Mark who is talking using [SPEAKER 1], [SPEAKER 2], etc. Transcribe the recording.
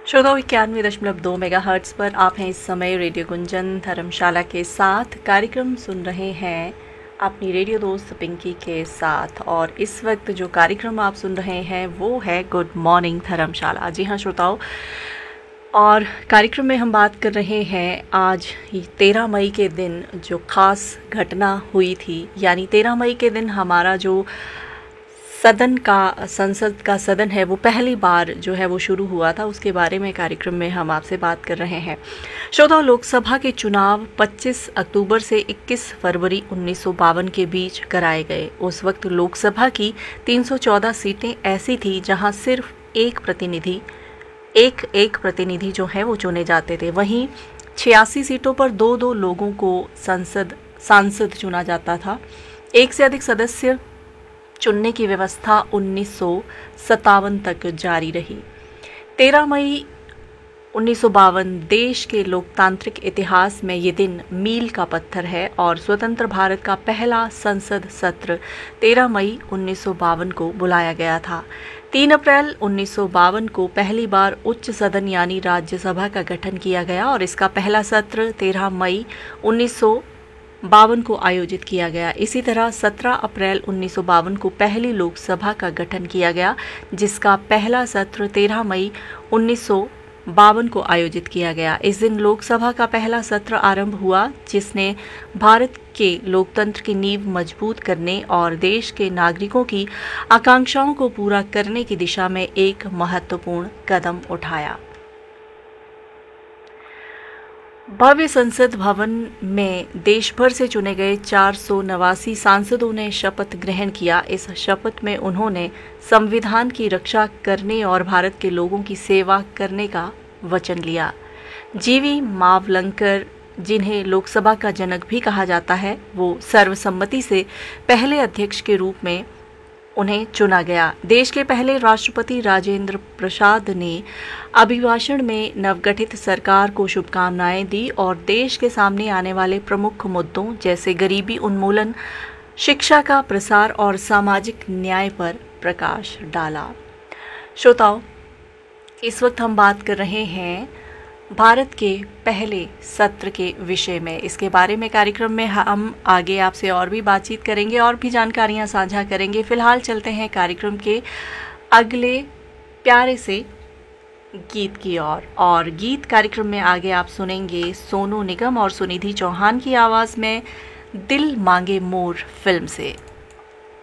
[SPEAKER 1] श्रोताओं 91.2 मेगाहर्ट्ज़ पर आप हैं इस समय रेडियो गुंजन धर्मशाला के साथ। कार्यक्रम सुन रहे हैं अपनी रेडियो दोस्त पिंकी के साथ, और इस वक्त जो कार्यक्रम आप सुन रहे हैं वो है गुड मॉर्निंग धर्मशाला। जी हाँ श्रोताओं, और कार्यक्रम में हम बात कर रहे हैं आज 13 मई के दिन जो ख़ास घटना हुई थी, यानी 13 मई के दिन हमारा जो संसद का सदन है वो पहली बार जो है वो शुरू हुआ था। उसके बारे में कार्यक्रम में हम आपसे बात कर रहे हैं। श्रोताओं, लोकसभा के चुनाव 25 अक्टूबर से 21 फरवरी 1952 के बीच कराए गए। उस वक्त लोकसभा की 314 सीटें ऐसी थी जहां सिर्फ एक प्रतिनिधि जो है वो चुने जाते थे। वहीं 86 सीटों पर दो लोगों को सांसद चुना जाता था। एक से अधिक सदस्य चुनने की व्यवस्था 1957 तक जारी रही। 13 मई 1952 देश के लोकतांत्रिक इतिहास में ये दिन मील का पत्थर है और स्वतंत्र भारत का पहला संसद सत्र 13 मई 1952 को बुलाया गया था। 3 अप्रैल 1952 को पहली बार उच्च सदन यानी राज्यसभा का गठन किया गया और इसका पहला सत्र 13 मई 1952 को आयोजित किया गया। इसी तरह 17 अप्रैल 1952 को पहली लोकसभा का गठन किया गया, जिसका पहला सत्र 13 मई 1952 को आयोजित किया गया। इस दिन लोकसभा का पहला सत्र आरंभ हुआ, जिसने भारत के लोकतंत्र की नींव मजबूत करने और देश के नागरिकों की आकांक्षाओं को पूरा करने की दिशा में एक महत्वपूर्ण कदम उठाया। भव्य संसद भवन में देश भर से चुने गए 489 सांसदों ने शपथ ग्रहण किया। इस शपथ में उन्होंने संविधान की रक्षा करने और भारत के लोगों की सेवा करने का वचन लिया। जीवी मावलंकर, जिन्हें लोकसभा का जनक भी कहा जाता है, वो सर्वसम्मति से पहले अध्यक्ष के रूप में उन्हें चुना गया। देश के पहले राष्ट्रपति राजेंद्र प्रसाद ने अभिभाषण में नवगठित सरकार को शुभकामनाएं दी और देश के सामने आने वाले प्रमुख मुद्दों जैसे गरीबी उन्मूलन, शिक्षा का प्रसार और सामाजिक न्याय पर प्रकाश डाला। श्रोताओं, इस वक्त हम बात कर रहे हैं भारत के पहले सत्र के विषय में। इसके बारे में कार्यक्रम में हम आगे आपसे और भी बातचीत करेंगे और भी जानकारियां साझा करेंगे। फिलहाल चलते हैं कार्यक्रम के अगले प्यारे से गीत की ओर, और गीत कार्यक्रम में आगे आप सुनेंगे सोनू निगम और सुनिधि चौहान की आवाज़ में दिल मांगे मोर फिल्म से।